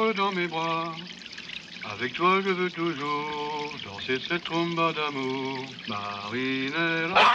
prendre dans mes bras. Avec toi je veux toujours danser cette rumba d'amour. Marinella.